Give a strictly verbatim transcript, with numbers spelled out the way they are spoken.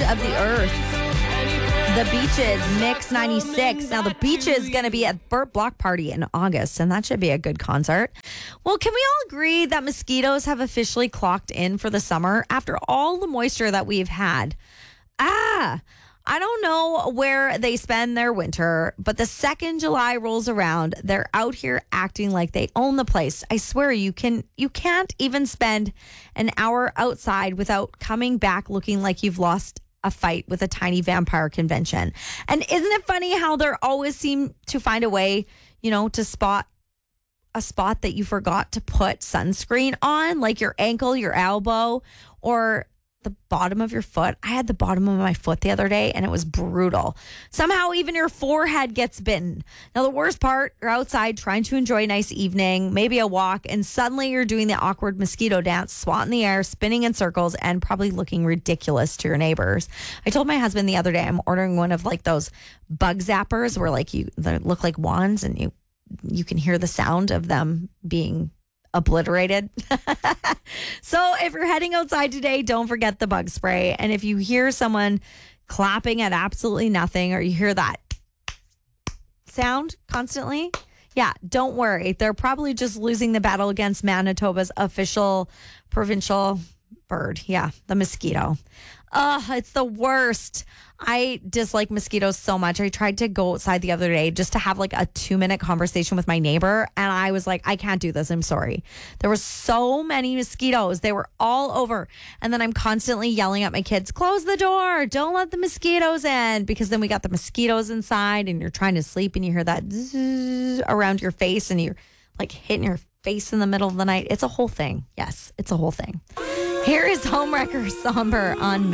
of the earth. The Beaches, Mix ninety-six. Now, the Beaches going to be at Burt Block Party in August, and that should be a good concert. Well, can we all agree that mosquitoes have officially clocked in for the summer after all the moisture that we've had? Ah, I don't know where they spend their winter, but the second July rolls around, they're out here acting like they own the place. I swear you can you can't even spend an hour outside without coming back looking like you've lost a fight with a tiny vampire convention. And isn't it funny how they always seem to find a way, you know, to spot a spot that you forgot to put sunscreen on, like your ankle, your elbow, or the bottom of your foot. I had the bottom of my foot the other day and it was brutal. Somehow even your forehead gets bitten. Now the worst part, you're outside trying to enjoy a nice evening, maybe a walk, and suddenly you're doing the awkward mosquito dance, swat in the air, spinning in circles, and probably looking ridiculous to your neighbors. I told my husband the other day I'm ordering one of like those bug zappers where like you they look like wands and you you can hear the sound of them being obliterated. So if you're heading outside today, don't forget the bug spray. And if you hear someone clapping at absolutely nothing, or you hear that sound constantly, yeah, don't worry. They're probably just losing the battle against Manitoba's official provincial bird. Yeah, the mosquito. Ugh, it's the worst. I dislike mosquitoes so much. I tried to go outside the other day just to have like a two minute conversation with my neighbor. And I was like, I can't do this. I'm sorry. There were so many mosquitoes. They were all over. And then I'm constantly yelling at my kids, close the door. Don't let the mosquitoes in. Because then we got the mosquitoes inside and you're trying to sleep and you hear that zzz around your face and you're like hitting your face in the middle of the night. It's a whole thing. Yes, it's a whole thing. Here is Homewrecker Somber on